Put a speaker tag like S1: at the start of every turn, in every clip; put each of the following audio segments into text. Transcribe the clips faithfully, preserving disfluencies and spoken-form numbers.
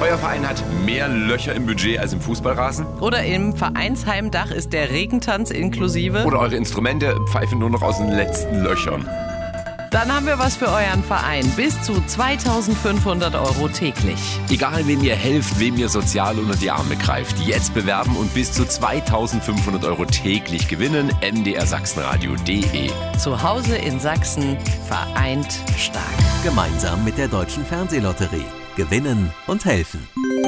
S1: Euer Verein hat mehr Löcher im Budget als im Fußballrasen?
S2: Oder im Vereinsheimdach ist der Regentanz inklusive?
S1: Oder eure Instrumente pfeifen nur noch aus den letzten Löchern?
S2: Dann haben wir was für euren Verein. Bis zu zweitausendfünfhundert Euro täglich.
S1: Egal, wem ihr helft, wem ihr sozial unter die Arme greift. Jetzt bewerben und bis zu zweitausendfünfhundert Euro täglich gewinnen. m d r sachsenradio punkt d e.
S2: Zu Hause in Sachsen, vereint stark.
S3: Gemeinsam mit der Deutschen Fernsehlotterie. Gewinnen und helfen.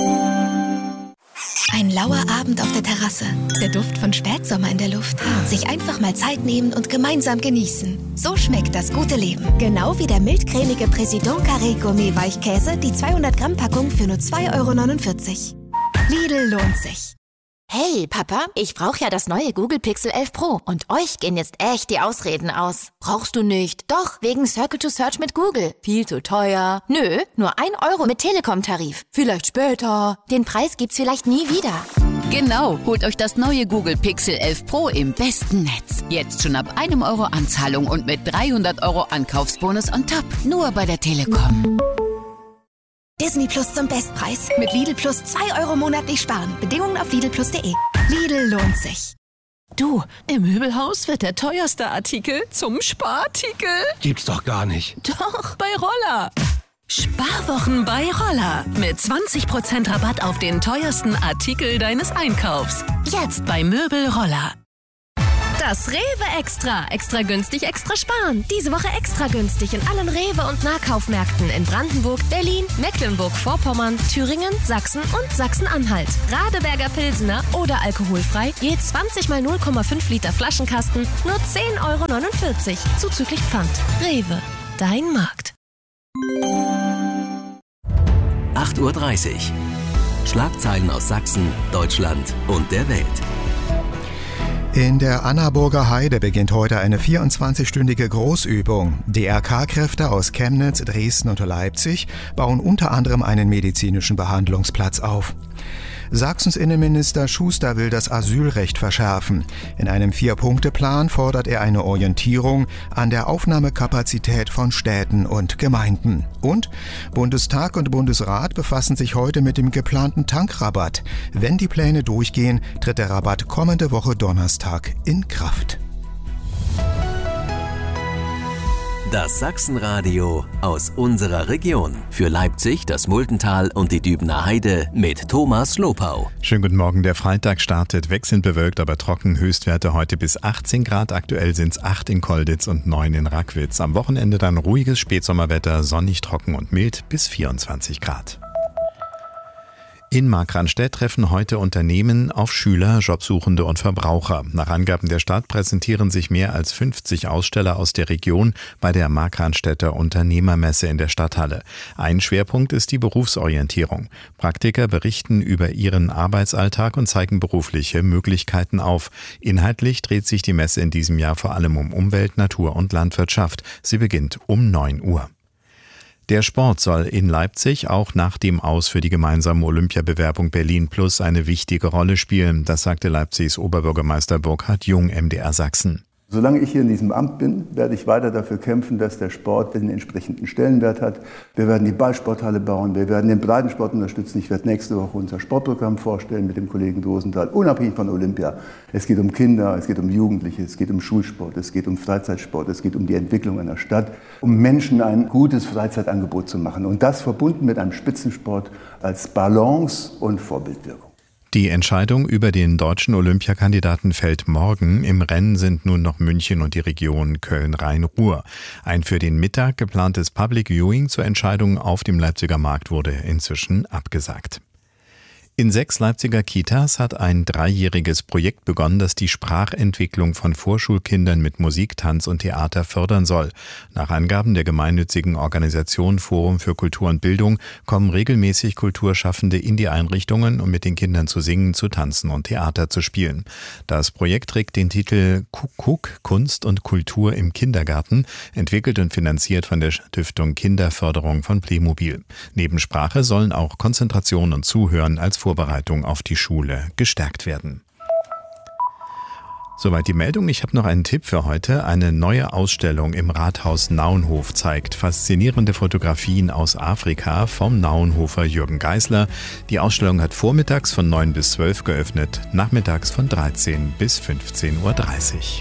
S4: Ein lauer Abend auf der Terrasse, der Duft von Spätsommer in der Luft. Sich einfach mal Zeit nehmen und gemeinsam genießen. So schmeckt das gute Leben. Genau wie der mildcremige Président Carré Gourmet Weichkäse, die zweihundert Gramm Packung für nur zwei Euro neunundvierzig. Lidl lohnt sich.
S5: Hey, Papa, ich brauche ja das neue Google Pixel elf Pro und euch gehen jetzt echt die Ausreden aus. Brauchst du nicht? Doch, wegen Circle to Search mit Google. Viel zu teuer. Nö, nur ein Euro mit Telekom-Tarif. Vielleicht später. Den Preis gibt's vielleicht nie wieder.
S6: Genau, holt euch das neue Google Pixel elf Pro im besten Netz. Jetzt schon ab einem Euro Anzahlung und mit dreihundert Euro Ankaufsbonus on top. Nur bei der Telekom.
S4: Disney Plus zum Bestpreis. Mit Lidl Plus zwei Euro monatlich sparen. Bedingungen auf lidl plus punkt de. Lidl lohnt sich.
S7: Du, im Möbelhaus wird der teuerste Artikel zum Sparartikel.
S8: Gibt's doch gar nicht.
S7: Doch, bei Roller. Sparwochen bei Roller. Mit zwanzig Prozent Rabatt auf den teuersten Artikel deines Einkaufs. Jetzt bei Möbel Roller.
S9: Das Rewe Extra. Extra günstig, extra sparen. Diese Woche extra günstig in allen Rewe- und Nahkaufmärkten in Brandenburg, Berlin, Mecklenburg-Vorpommern, Thüringen, Sachsen und Sachsen-Anhalt. Radeberger Pilsener oder alkoholfrei, je zwanzig mal null Komma fünf Liter Flaschenkasten, nur zehn Euro neunundvierzig. Zuzüglich Pfand. Rewe. Dein Markt.
S3: acht Uhr dreißig. Schlagzeilen aus Sachsen, Deutschland und der Welt.
S10: In der Annaburger Heide beginnt heute eine vierundzwanzigstündige Großübung. D R K-Kräfte aus Chemnitz, Dresden und Leipzig bauen unter anderem einen medizinischen Behandlungsplatz auf. Sachsens Innenminister Schuster will das Asylrecht verschärfen. In einem Vier-Punkte-Plan fordert er eine Orientierung an der Aufnahmekapazität von Städten und Gemeinden. Und Bundestag und Bundesrat befassen sich heute mit dem geplanten Tankrabatt. Wenn die Pläne durchgehen, tritt der Rabatt kommende Woche Donnerstag in Kraft.
S3: Das Sachsenradio aus unserer Region. Für Leipzig, das Muldental und die Dübener Heide mit Thomas Lopau.
S11: Schönen guten Morgen. Der Freitag startet wechselnd bewölkt, aber trocken. Höchstwerte heute bis achtzehn Grad. Aktuell sind es acht in Kolditz und neun in Rackwitz. Am Wochenende dann ruhiges Spätsommerwetter, sonnig, trocken und mild bis vierundzwanzig Grad. In Markranstädt treffen heute Unternehmen auf Schüler, Jobsuchende und Verbraucher. Nach Angaben der Stadt präsentieren sich mehr als fünfzig Aussteller aus der Region bei der Markranstädter Unternehmermesse in der Stadthalle. Ein Schwerpunkt ist die Berufsorientierung. Praktiker berichten über ihren Arbeitsalltag und zeigen berufliche Möglichkeiten auf. Inhaltlich dreht sich die Messe in diesem Jahr vor allem um Umwelt, Natur und Landwirtschaft. Sie beginnt um neun Uhr. Der Sport soll in Leipzig auch nach dem Aus für die gemeinsame Olympiabewerbung Berlin Plus eine wichtige Rolle spielen. Das sagte Leipzigs Oberbürgermeister Burkhard Jung, M D R Sachsen.
S12: Solange ich hier in diesem Amt bin, werde ich weiter dafür kämpfen, dass der Sport den entsprechenden Stellenwert hat. Wir werden die Ballsporthalle bauen, wir werden den Breitensport unterstützen. Ich werde nächste Woche unser Sportprogramm vorstellen mit dem Kollegen Dosenthal, unabhängig von Olympia. Es geht um Kinder, es geht um Jugendliche, es geht um Schulsport, es geht um Freizeitsport, es geht um die Entwicklung einer Stadt, um Menschen ein gutes Freizeitangebot zu machen. Und das verbunden mit einem Spitzensport als Balance und Vorbildwirkung.
S11: Die Entscheidung über den deutschen Olympiakandidaten fällt morgen. Im Rennen sind nun noch München und die Region Köln-Rhein-Ruhr. Ein für den Mittag geplantes Public Viewing zur Entscheidung auf dem Leipziger Markt wurde inzwischen abgesagt. In sechs Leipziger Kitas hat ein dreijähriges Projekt begonnen, das die Sprachentwicklung von Vorschulkindern mit Musik, Tanz und Theater fördern soll. Nach Angaben der gemeinnützigen Organisation Forum für Kultur und Bildung kommen regelmäßig Kulturschaffende in die Einrichtungen, um mit den Kindern zu singen, zu tanzen und Theater zu spielen. Das Projekt trägt den Titel Kuckuck, Kunst und Kultur im Kindergarten, entwickelt und finanziert von der Stiftung Kinderförderung von Playmobil. Neben Sprache sollen auch Konzentration und Zuhören als Vorbereitung auf die Schule gestärkt werden. Soweit die Meldung. Ich habe noch einen Tipp für heute. Eine neue Ausstellung im Rathaus Naunhof zeigt faszinierende Fotografien aus Afrika vom Naunhofer Jürgen Geisler. Die Ausstellung hat vormittags von neun bis zwölf geöffnet, nachmittags von dreizehn bis fünfzehn Uhr dreißig.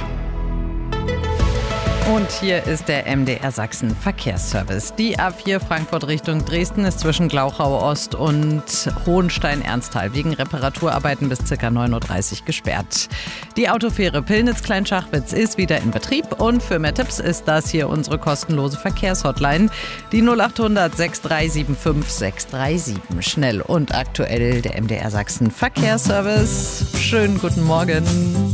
S2: Und hier ist der M D R Sachsen Verkehrsservice. Die A vier Frankfurt Richtung Dresden ist zwischen Glauchau Ost und Hohenstein-Ernsthal wegen Reparaturarbeiten bis ca. neun Uhr dreißig gesperrt. Die Autofähre Pillnitz-Kleinschachwitz ist wieder in Betrieb und für mehr Tipps ist das hier unsere kostenlose Verkehrshotline. Die null acht hundert sechs drei sieben fünf sechs drei sieben. Schnell und aktuell der M D R Sachsen Verkehrsservice. Schönen guten Morgen.